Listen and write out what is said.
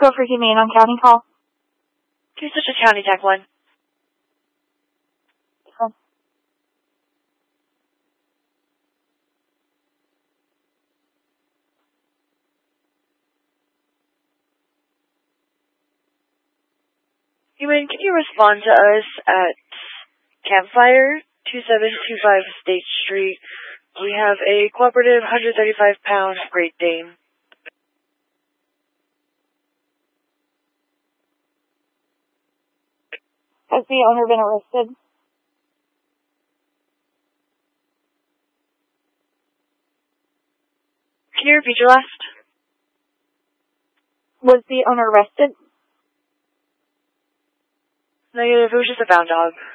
Go for humane on county call. 2 County Tech 1. Human, can you respond to us at Campfire, 2725 State Street? We have a cooperative 135-pound Great Dane. Has the owner been arrested? Can you repeat your last? Was the owner arrested? Negative, it was just a bound dog.